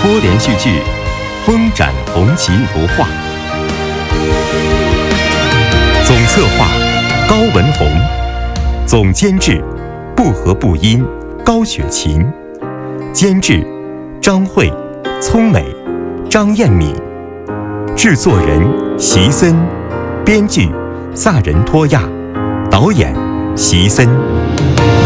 多连续剧《风展红旗图画》，总策划高文宏，总监制不和不音高雪琴，监制张慧、聪美、张艳敏，制作人席森，编剧萨仁托亚，导演席森。